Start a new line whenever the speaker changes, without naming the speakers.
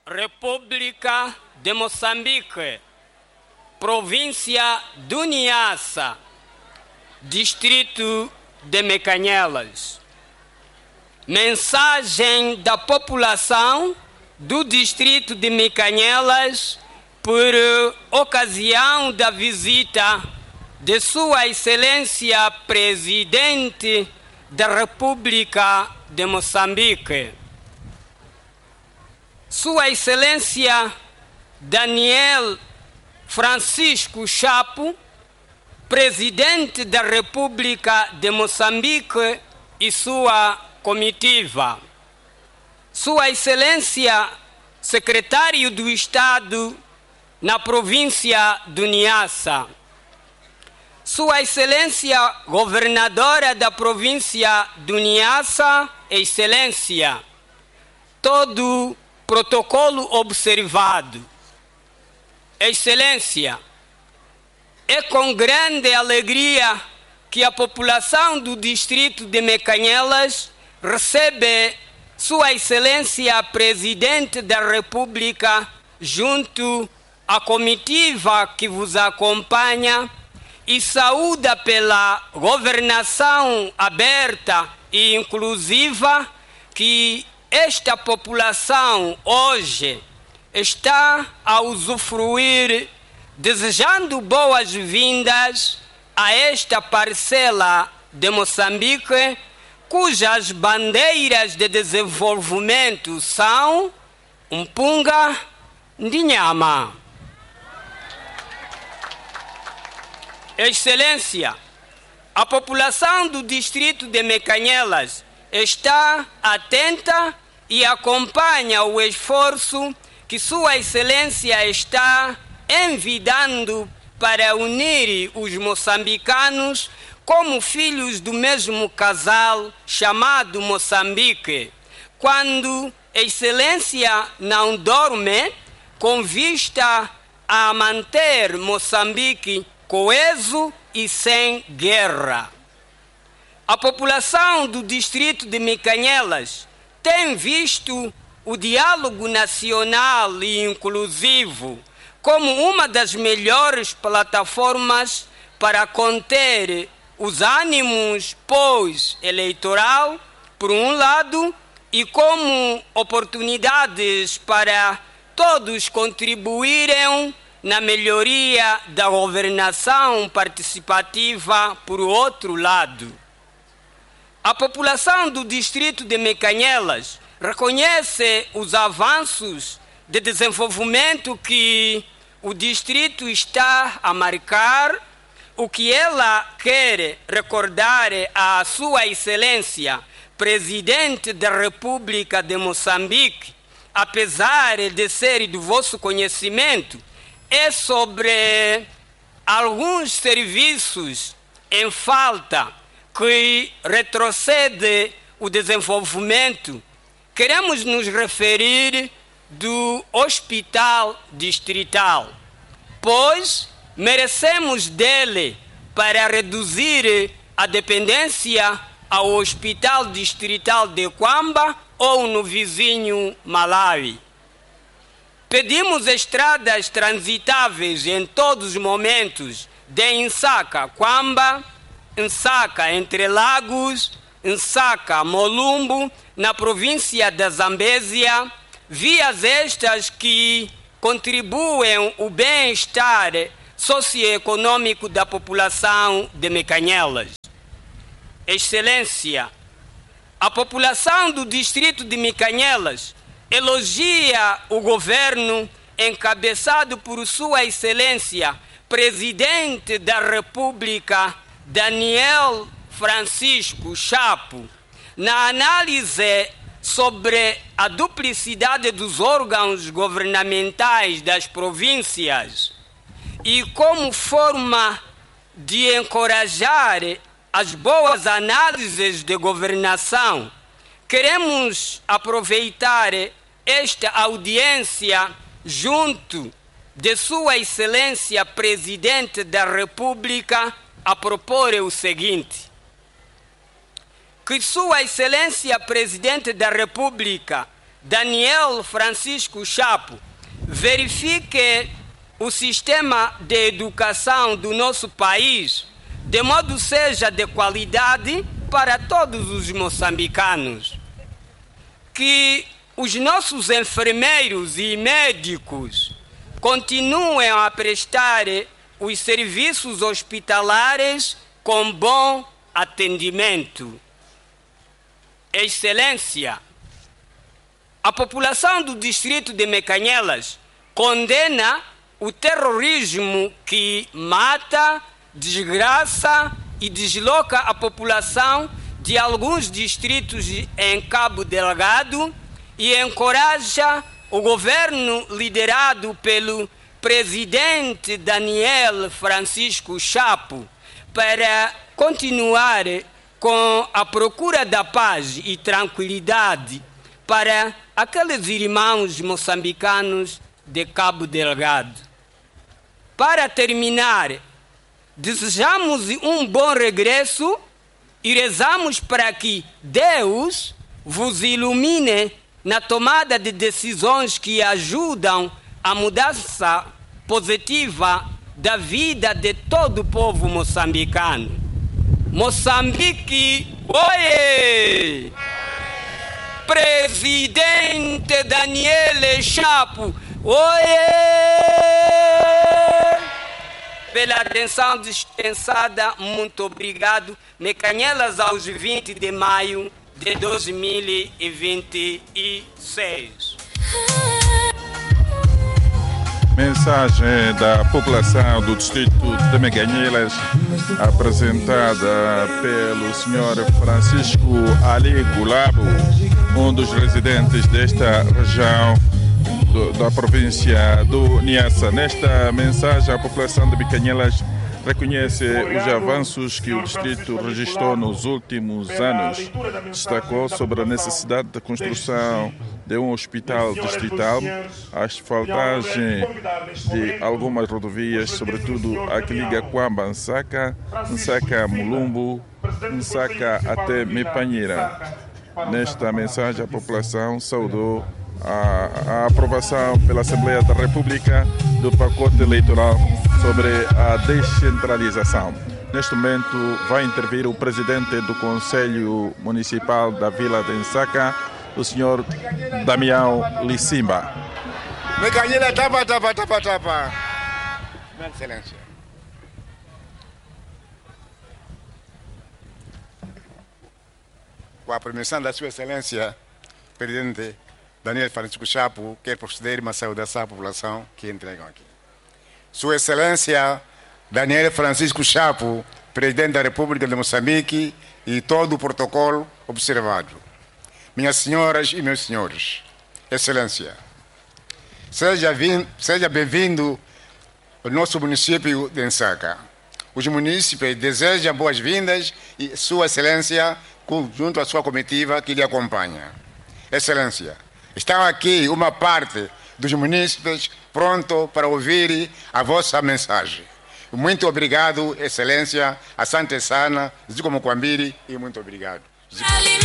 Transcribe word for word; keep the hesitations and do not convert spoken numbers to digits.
República de Moçambique, província do Niassa, distrito de Mecanhelas. Mensagem da população do distrito de Mecanhelas por ocasião da visita de Sua Excelência Presidente da República de Moçambique. Sua Excelência Daniel Francisco Chapo, Presidente da República de Moçambique e sua comitiva. Sua Excelência Secretário do Estado na província do Niassa. Sua Excelência Governadora da província do Niassa, Excelência. Todo protocolo observado. Excelência, é com grande alegria que a população do distrito de Mecanhelas recebe Sua Excelência Presidente da República junto à comitiva que vos acompanha e saúda pela governação aberta e inclusiva que esta população hoje está a usufruir, desejando boas-vindas a esta parcela de Moçambique, cujas bandeiras de desenvolvimento são Mpunga e Nhama. Excelência, a população do distrito de Mecanhelas está atenta e acompanha o esforço que Sua Excelência está envidando para unir os moçambicanos como filhos do mesmo casal chamado Moçambique, quando Excelência não dorme com vista a manter Moçambique coeso e sem guerra. A população do distrito de Mecanhelas tem visto o diálogo nacional e inclusivo como uma das melhores plataformas para conter os ânimos pós-eleitoral, por um lado, e como oportunidades para todos contribuírem na melhoria da governação participativa, por outro lado. A população do distrito de Mecanhelas reconhece os avanços de desenvolvimento que o distrito está a marcar, o que ela quer recordar à Sua Excelência Presidente da República de Moçambique, apesar de ser do vosso conhecimento, é sobre alguns serviços em falta que retrocede o desenvolvimento. Queremos nos referir do hospital distrital, pois merecemos dele para reduzir a dependência ao hospital distrital de Quamba ou no vizinho Malawi. Pedimos estradas transitáveis em todos os momentos de Nsaka, Quamba, Nsaka, Entre Lagos, Nsaka, Molumbo, na província da Zambésia, vias estas que contribuem o bem-estar socioeconômico da população de Mecanhelas. Excelência, a população do distrito de Mecanhelas elogia o governo encabeçado por Sua Excelência Presidente da República Daniel Francisco Chapo na análise sobre a duplicidade dos órgãos governamentais das províncias e como forma de encorajar as boas análises de governação, queremos aproveitar esta audiência junto de Sua Excelência Presidente da República a propor o seguinte: que Sua Excelência Presidente da República Daniel Francisco Chapo verifique o sistema de educação do nosso país de modo seja de qualidade para todos os moçambicanos. Que os nossos enfermeiros e médicos continuem a prestar os serviços hospitalares com bom atendimento. Excelência, a população do distrito de Mecanhelas condena o terrorismo que mata, desgraça e desloca a população de alguns distritos em Cabo Delgado e encoraja o governo liderado pelo presidente Daniel Francisco Chapo para continuar com a procura da paz e tranquilidade para aqueles irmãos moçambicanos de Cabo Delgado. Para terminar, desejamos um bom regresso e rezamos para que Deus vos ilumine na tomada de decisões que ajudam a mudança positiva da vida de todo o povo moçambicano. Moçambique, oie! Presidente Daniel Chapo, oie! Pela atenção dispensada, muito obrigado. Mecanhelas aos vinte de maio de dois mil e vinte e seis.
Mensagem da população do distrito de Mecanhelas, apresentada pelo senhor Francisco Ali Gulabo, um dos residentes desta região do, da província do Niassa. Nesta mensagem, a população de Mecanhelas reconhece os avanços que o distrito registrou nos últimos anos. Destacou sobre a necessidade da construção de um hospital distrital, a asfaltagem de algumas rodovias, sobretudo a que liga Quamba, Nsaka, Nsaka Mulumbo, Nsaka até Mepanheira. Nesta mensagem, a população saudou a, a aprovação pela Assembleia da República do pacote eleitoral sobre a descentralização. Neste momento vai intervir o presidente do Conselho Municipal da Vila de Nsaka, o senhor Damião Lissimba.
Mecanhelas, tapa, tapa, tapa, tapa. Excelência. Com a permissão da sua excelência, presidente Daniel Francisco Chapo, quero proceder uma saudação à população que entregam aqui. Sua excelência Daniel Francisco Chapo, presidente da República de Moçambique, e todo o protocolo observado. Minhas senhoras e meus senhores, excelência, seja, seja bem-vindo ao nosso município de Nsaka. Os munícipes desejam boas-vindas e sua excelência, junto à sua comitiva que lhe acompanha. Excelência, estão aqui uma parte dos munícipes pronto para ouvir a vossa mensagem. Muito obrigado, excelência, asante sana, Zico Mokwambiri, e muito obrigado. Zico.